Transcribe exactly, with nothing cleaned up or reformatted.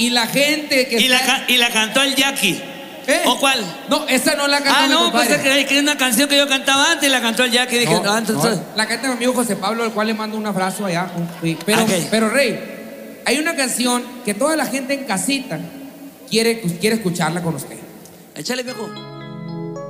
y la gente que Y la, está... ca- y la cantó el Jackie. ¿Eh? ¿O cuál? No, esa no la cantó Ah, mi no, compadre. pues es que que es una canción que yo cantaba antes y la cantó el Jackie. Dije, No, no, entonces... no, la canta mi amigo José Pablo, al cual le mando un abrazo allá. Sí, Pero, Ok. pero Rey, hay una canción que toda la gente en casita quiere, quiere escucharla con usted. Échale, viejo.